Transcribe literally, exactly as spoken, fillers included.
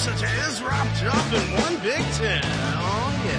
sausages wrapped up in one big tin. Oh, yeah.